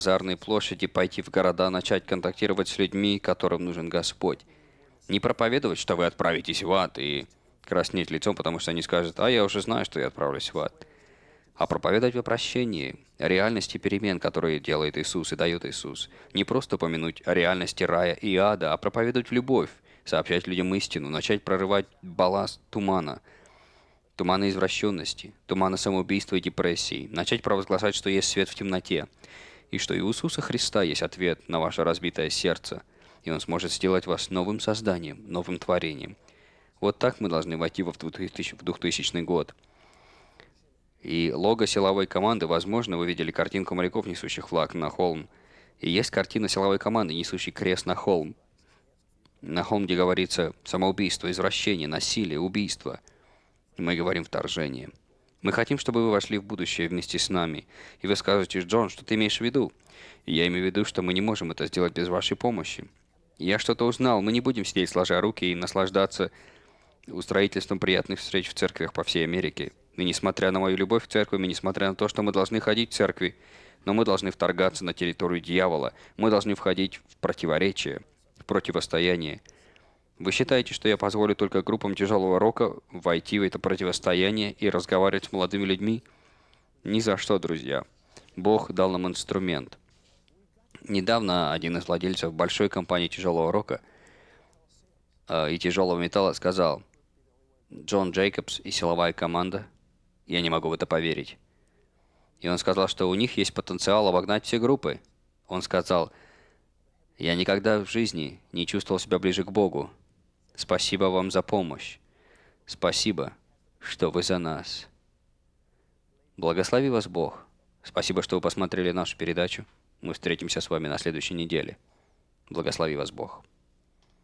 базарной площади, пойти в города, начать контактировать с людьми, которым нужен Господь. Не проповедовать, что вы отправитесь в ад, и краснеть лицом, потому что они скажут: «А я уже знаю, что я отправлюсь в ад». А проповедовать о прощении, о реальности перемен, которые делает Иисус и дает Иисус. Не просто упомянуть о реальности рая и ада, а проповедовать любовь, сообщать людям истину, начать прорывать балласт тумана извращенности, тумана самоубийства и депрессии, начать провозглашать, что есть свет в темноте, и что и у Иисуса Христа есть ответ на ваше разбитое сердце, и Он сможет сделать вас новым созданием, новым творением. Вот так мы должны войти в 2000 год. И лого силовой команды, возможно, вы видели картинку моряков, несущих флаг на холм. И есть картина силовой команды, несущей крест на холм. На холм, где говорится самоубийство, извращение, насилие, убийство. И мы говорим вторжение. Мы хотим, чтобы вы вошли в будущее вместе с нами. И вы скажете: «Джон, что ты имеешь в виду?» И я имею в виду, что мы не можем это сделать без вашей помощи. Я что-то узнал. Мы не будем сидеть сложа руки и наслаждаться устроительством приятных встреч в церквях по всей Америке. И несмотря на мою любовь к церкви, и несмотря на то, что мы должны ходить в церкви, но мы должны вторгаться на территорию дьявола. Мы должны входить в противоречие, в противостояние. Вы считаете, что я позволю только группам тяжелого рока войти в это противостояние и разговаривать с молодыми людьми? Ни за что, друзья. Бог дал нам инструмент. Недавно один из владельцев большой компании тяжелого рока и тяжелого металла сказал: «Джон Джейкобс и силовая команда, я не могу в это поверить». И он сказал, что у них есть потенциал обогнать все группы. Он сказал: «Я никогда в жизни не чувствовал себя ближе к Богу. Спасибо вам за помощь. Спасибо, что вы за нас». Благослови вас Бог. Спасибо, что вы посмотрели нашу передачу. Мы встретимся с вами на следующей неделе. Благослови вас Бог.